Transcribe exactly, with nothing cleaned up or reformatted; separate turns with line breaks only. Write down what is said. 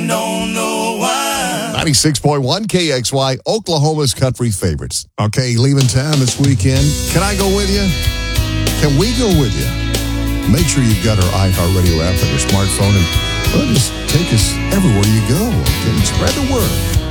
don't know why.
ninety-six point one K X Y, Oklahoma's country favorites. Okay, leaving town this weekend. Can I go with you? Can we go with you? Make sure you've got our iHeartRadio app on your smartphone and well, just take us everywhere you go. Okay? Spread the word.